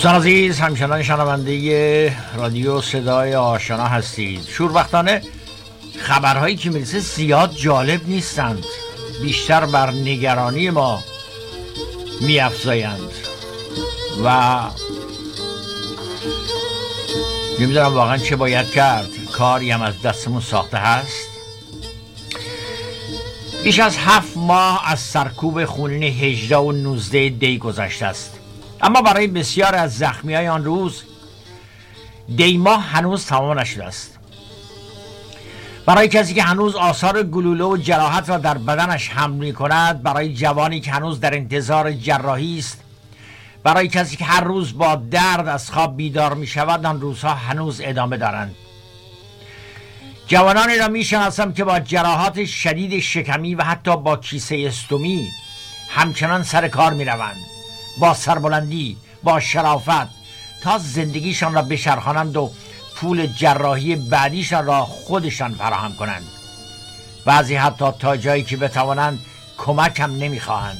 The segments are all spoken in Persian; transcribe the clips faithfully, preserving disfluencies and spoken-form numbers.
دوستان عزیز، همچنان شنونده رادیو صدای آشنا هستید. شوربختانه خبرهایی که میرسه زیاد جالب نیستند، بیشتر بر نگرانی ما میافزایند و نمیدونم واقعا چه باید کرد. کاری هم از دستمون ساخته هست. بیش از هفت ماه از سرکوب خونین هجده و نوزده دی گذشته است، اما برای بسیار از زخمی های آن روز دی ماه هنوز تمام نشده است. برای کسی که هنوز آثار گلوله و جراحت را در بدنش حمل می کند، برای جوانی که هنوز در انتظار جراحی است، برای کسی که هر روز با درد از خواب بیدار می شود، آن روزها هنوز ادامه دارند. جوانانی را می شناسم که با جراحات شدید شکمی و حتی با کیسه استومی همچنان سر کار می روند، با سربلندی، با شرافت، تا زندگیشان را بچرخانند و پول جراحی بعدیشان را خودشان فراهم کنند. بعضی حتی تا جایی که بتوانند کمک هم نمیخواهند.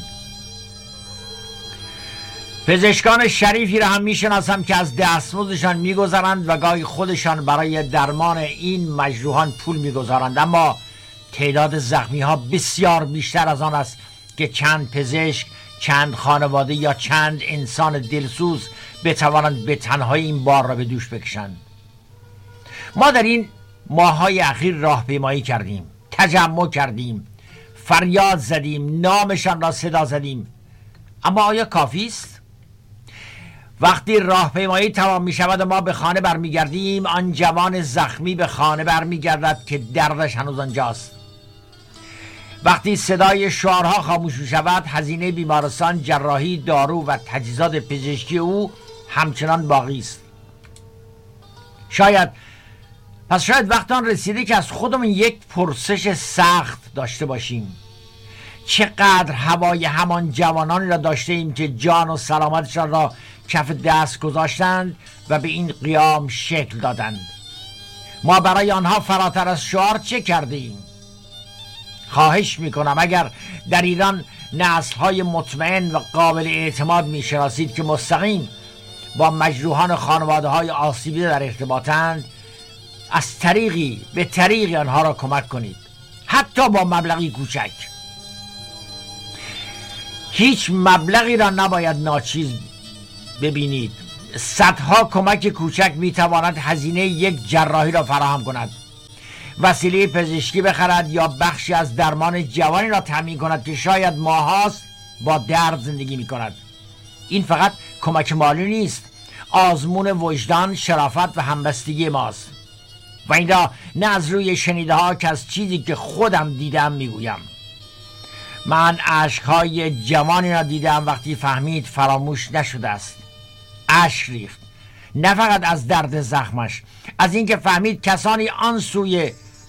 پزشکان شریفی را هم میشناسم که از دستمزدشان میگذارند و گاهی خودشان برای درمان این مجروحان پول میگذارند، اما تعداد زخمی ها بسیار بیشتر از آن است که چند پزشک، چند خانواده یا چند انسان دلسوز بتوانند به تنهایی این بار را به دوش بکشند. ما در این ماه‌های اخیر راهپیمایی کردیم، تجمع کردیم، فریاد زدیم، نامشان را صدا زدیم، اما آیا کافی است؟ وقتی راهپیمایی تمام می شود و ما به خانه برمیگردیم، آن جوان زخمی به خانه برمیگردد که دردش هنوز آنجاست. وقتی صدای شعارها خاموش می شود، هزینه بیمارستان، جراحی، دارو و تجهیزات پزشکی او همچنان باقی است. شاید پس شاید وقت آن رسیده که از خودمون یک پرسش سخت داشته باشیم. چقدر هوای همان جوانانی را داشته ایم که جان و سلامتشان را کف دست گذاشتند و به این قیام شکل دادند؟ ما برای آنها فراتر از شعار چه کردیم؟ خواهش میکنم اگر در ایران نسل‌های مطمئن و قابل اعتماد میشناسید که مستقیم با مجروحان خانواده‌های آسیبیده در ارتباطند، از طریقی به طریقی آنها را کمک کنید، حتی با مبلغی کوچک. هیچ مبلغی را نباید ناچیز ببینید. صدها کمک کوچک میتواند هزینه یک جراحی را فراهم کند، وسیله پزشکی بخرد یا بخشی از درمان جوانی را تامین کند که شاید ماهاست با درد زندگی میکند. این فقط کمک مالی نیست، آزمون وجدان، شرافت و همبستگی ماست. و این را نه از روی شنیده ها که از چیزی که خودم دیدم میگویم. من اشکهای جوانی را دیدم وقتی فهمید فراموش نشده است. اشک ریخت، نه فقط از درد زخمش، از اینکه فهمید کسانی آن سوی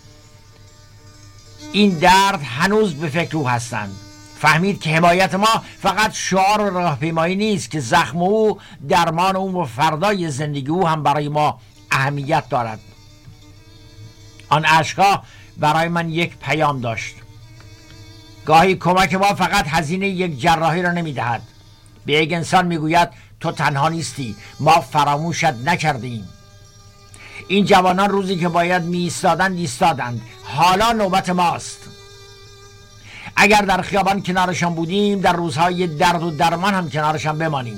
این درد هنوز به فکر او هستند. فهمید که حمایت ما فقط شعار و راهپیمایی نیست، که زخم او، درمان او و فردای زندگی او هم برای ما اهمیت دارد. آن اشکها برای من یک پیام داشت. گاهی کمک ما فقط هزینه یک جراحی را نمی دهد. به یک انسان می گوید تو تنها نیستی، ما فراموشت نکردیم. این جوانان روزی که باید می ایستادند ایستادند، حالا نوبت ماست. اگر در خیابان کنارشان بودیم، در روزهای درد و درمان هم کنارشان بمانیم.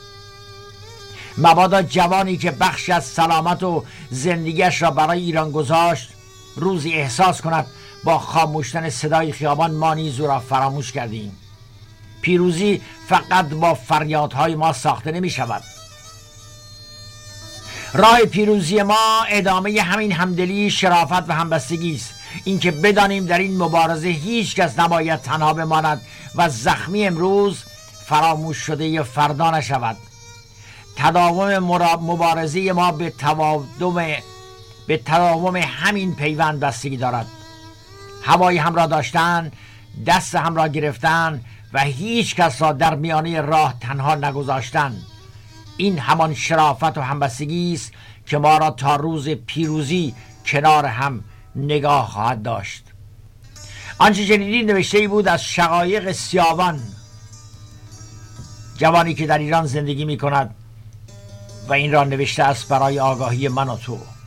مبادا جوانی که بخشی از سلامت و زندگیش را برای ایران گذاشت روزی احساس کند با خاموشتن صدای خیابان ما نیز او را فراموش کردیم. پیروزی فقط با فریادهای ما ساخته نمی شود. راه پیروزی ما ادامه همین همدلی، شرافت و همبستگی است. اینکه بدانیم در این مبارزه هیچ کس نباید تنها بماند و زخمی امروز فراموش شده فردا نشود. تداوم مبارزه ما به تداوم به تداوم همین پیوند بستگی دارد. هوای هم را داشتن، دست هم را گرفتن و هیچ کس را در میانه راه تنها نگذاشتن. این همان شرافت و همبستگی است که ما را تا روز پیروزی کنار هم نگاه خواهد داشت. آنچه شنیدید نوشته ای بود از شقایق سیاوان، جوانی که در ایران زندگی می کند و این را نوشته است برای آگاهی من و تو.